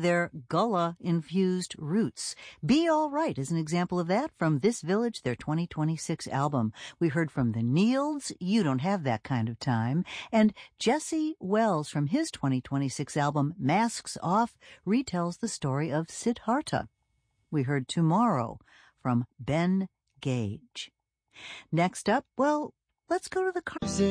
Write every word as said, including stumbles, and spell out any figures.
their Gullah-infused roots. Be All Right is an example of that from This Village, their twenty twenty-six album. We heard from the Neilds, You Don't Have That Kind of Time, and Jesse Wells from his twenty twenty-six album, Masks Off, retells the story of Siddhartha. We heard Tomorrow from Ben Gage. Next up, well, let's go to the car.